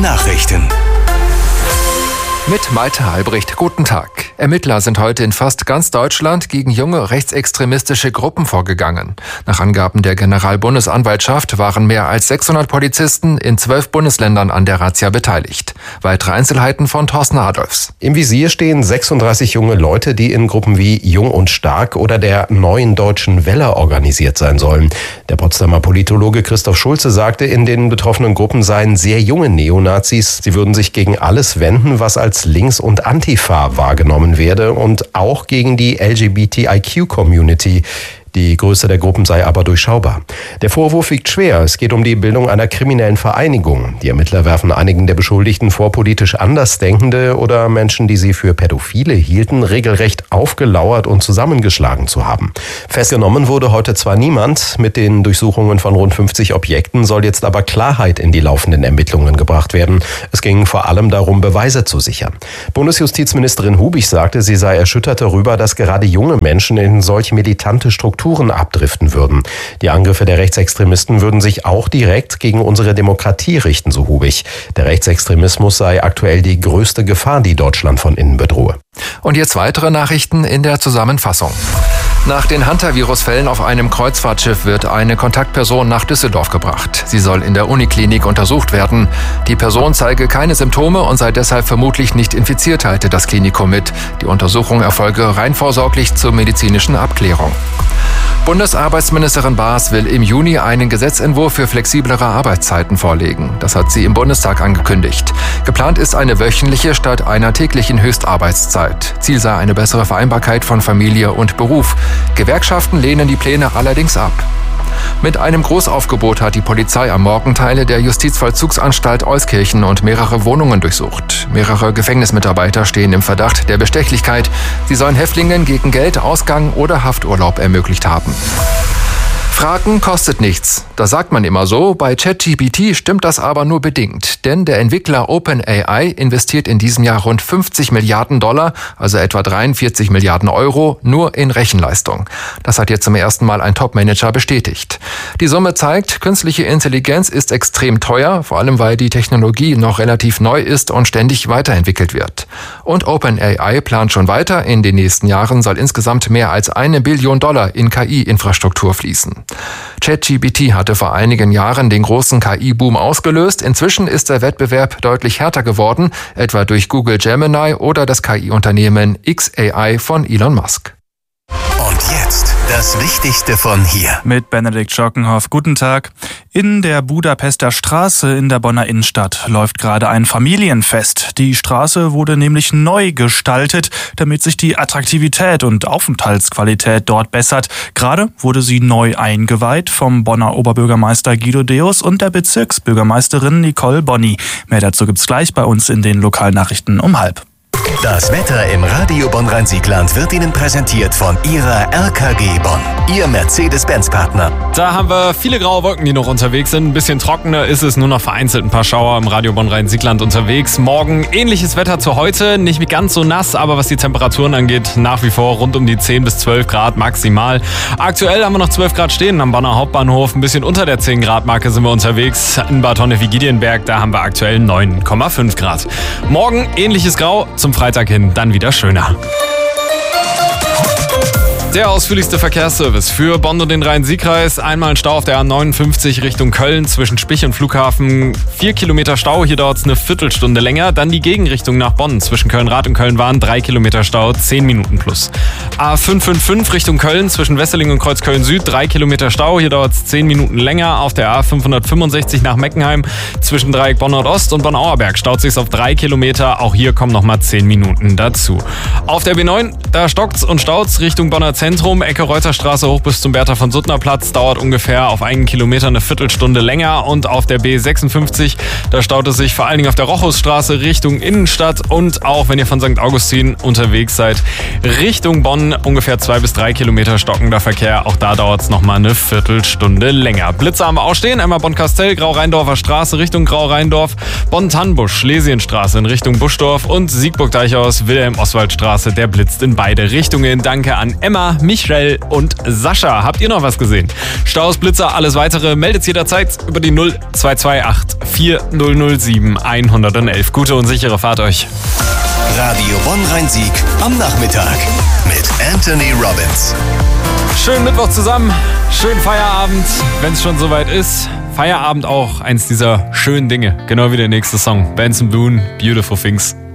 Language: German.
Nachrichten. Mit Malte Albrecht, guten Tag. Ermittler sind heute in fast ganz Deutschland gegen junge rechtsextremistische Gruppen vorgegangen. Nach Angaben der Generalbundesanwaltschaft waren mehr als 600 Polizisten in 12 Bundesländern an der Razzia beteiligt. Weitere Einzelheiten von Thorsten Adolfs. Im Visier stehen 36 junge Leute, die in Gruppen wie Jung und Stark oder der Neuen Deutschen Welle organisiert sein sollen. Der Potsdamer Politologe Christoph Schulze sagte, in den betroffenen Gruppen seien sehr junge Neonazis. Sie würden sich gegen alles wenden, was als Links- und Antifa wahrgenommen werde und auch gegen die LGBTIQ-Community. Die Größe der Gruppen sei aber durchschaubar. Der Vorwurf wiegt schwer. Es geht um die Bildung einer kriminellen Vereinigung. Die Ermittler werfen einigen der Beschuldigten vor, politisch Andersdenkende oder Menschen, die sie für Pädophile hielten, regelrecht aufgelauert und zusammengeschlagen zu haben. Festgenommen wurde heute zwar niemand. Mit den Durchsuchungen von rund 50 Objekten soll jetzt aber Klarheit in die laufenden Ermittlungen gebracht werden. Es ging vor allem darum, Beweise zu sichern. Bundesjustizministerin Hubich sagte, sie sei erschüttert darüber, dass gerade junge Menschen in solch militante Strukturen abdriften würden. Die Angriffe der Rechtsextremisten würden sich auch direkt gegen unsere Demokratie richten, so Hubich. Der Rechtsextremismus sei aktuell die größte Gefahr, die Deutschland von innen bedrohe. Und jetzt weitere Nachrichten in der Zusammenfassung. Nach den Hantavirus-Fällen auf einem Kreuzfahrtschiff wird eine Kontaktperson nach Düsseldorf gebracht. Sie soll in der Uniklinik untersucht werden. Die Person zeige keine Symptome und sei deshalb vermutlich nicht infiziert, teilte das Klinikum mit. Die Untersuchung erfolge rein vorsorglich zur medizinischen Abklärung. Bundesarbeitsministerin Baas will im Juni einen Gesetzentwurf für flexiblere Arbeitszeiten vorlegen. Das hat sie im Bundestag angekündigt. Geplant ist eine wöchentliche statt einer täglichen Höchstarbeitszeit. Ziel sei eine bessere Vereinbarkeit von Familie und Beruf. Gewerkschaften lehnen die Pläne allerdings ab. Mit einem Großaufgebot hat die Polizei am Morgen Teile der Justizvollzugsanstalt Euskirchen und mehrere Wohnungen durchsucht. Mehrere Gefängnismitarbeiter stehen im Verdacht der Bestechlichkeit. Sie sollen Häftlingen gegen Geld, Ausgang oder Hafturlaub ermöglicht haben. Fragen kostet nichts. Das sagt man immer so. Bei ChatGPT stimmt das aber nur bedingt. Denn der Entwickler OpenAI investiert in diesem Jahr rund 50 Milliarden $, also etwa 43 Milliarden Euro, nur in Rechenleistung. Das hat jetzt zum ersten Mal ein Top-Manager bestätigt. Die Summe zeigt, künstliche Intelligenz ist extrem teuer, vor allem weil die Technologie noch relativ neu ist und ständig weiterentwickelt wird. Und OpenAI plant schon weiter. In den nächsten Jahren soll insgesamt mehr als $1 Billion in KI-Infrastruktur fließen. ChatGPT hatte vor einigen Jahren den großen KI-Boom ausgelöst. Inzwischen ist der Wettbewerb deutlich härter geworden, etwa durch Google Gemini oder das KI-Unternehmen xAI von Elon Musk. Und jetzt das Wichtigste von hier. Mit Benedikt Schockenhoff. Guten Tag. In der Budapester Straße in der Bonner Innenstadt läuft gerade ein Familienfest. Die Straße wurde nämlich neu gestaltet, damit sich die Attraktivität und Aufenthaltsqualität dort bessert. Gerade wurde sie neu eingeweiht vom Bonner Oberbürgermeister Guido Deus und der Bezirksbürgermeisterin Nicole Bonni. Mehr dazu gibt's gleich bei uns in den Lokalnachrichten um 12:30. Das Wetter im Radio Bonn-Rhein-Siegland wird Ihnen präsentiert von Ihrer RKG Bonn, Ihr Mercedes-Benz-Partner. Da haben wir viele graue Wolken, die noch unterwegs sind. Ein bisschen trockener ist es, nur noch vereinzelt ein paar Schauer im Radio Bonn-Rhein-Siegland unterwegs. Morgen ähnliches Wetter zu heute, nicht ganz so nass, aber was die Temperaturen angeht, nach wie vor rund um die 10 bis 12 Grad maximal. Aktuell haben wir noch 12 Grad stehen am Bonner Hauptbahnhof. Ein bisschen unter der 10 Grad Marke sind wir unterwegs. In Bad Honnef-Giedienberg, da haben wir aktuell 9,5 Grad. Morgen ähnliches Grau, zum Freitag hin dann wieder schöner. Der ausführlichste Verkehrsservice für Bonn und den Rhein-Sieg-Kreis. Einmal ein Stau auf der A59 Richtung Köln zwischen Spich und Flughafen. 4 Kilometer Stau, hier dauert es eine Viertelstunde länger. Dann die Gegenrichtung nach Bonn zwischen Köln-Rad und Köln-Wahn. 3 Kilometer Stau, 10 Minuten plus. A555 Richtung Köln zwischen Wesseling und Kreuzköln Süd. 3 Kilometer Stau, hier dauert es 10 Minuten länger. Auf der A565 nach Meckenheim zwischen Dreieck Bonn Nordost und Bonn-Auerberg staut sich auf 3 Kilometer. Auch hier kommen nochmal 10 Minuten dazu. Auf der B9, da stockt's und staut's Richtung Bonner Zentrum, Ecke Reuterstraße hoch bis zum Bertha von Suttner Platz, dauert ungefähr auf 1 Kilometer eine Viertelstunde länger. Und auf der B56, da staut es sich vor allen Dingen auf der Rochusstraße Richtung Innenstadt und auch wenn ihr von St. Augustin unterwegs seid, Richtung Bonn ungefähr 2 bis 3 Kilometer stockender Verkehr. Auch da dauert es nochmal eine Viertelstunde länger. Blitze haben wir auch stehen, einmal Bonn-Kastell, Grau-Rheindorfer Straße Richtung Grau-Rheindorf, Bonn-Tannbusch, Schlesienstraße in Richtung Buschdorf und Siegburg-Deichhaus, Wilhelm-Oswald-Straße, der blitzt in beide Richtungen. Danke an Emma Anna, Michelle und Sascha. Habt ihr noch was gesehen? Staus, Blitzer, alles weitere meldet jederzeit über die 0228 4007 111. Gute und sichere Fahrt euch. Radio Bonn-Rhein-Sieg am Nachmittag mit Anthony Robbins. Schönen Mittwoch zusammen, schönen Feierabend, wenn es schon soweit ist. Feierabend auch eins dieser schönen Dinge, genau wie der nächste Song. Benson Boone, Beautiful Things.